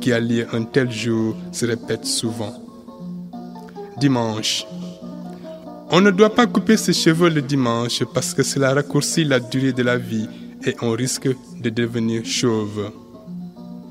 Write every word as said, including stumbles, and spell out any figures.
qui a lieu un tel jour se répète souvent. Dimanche. On ne doit pas couper ses cheveux le dimanche parce que cela raccourcit la durée de la vie et on risque de devenir chauve.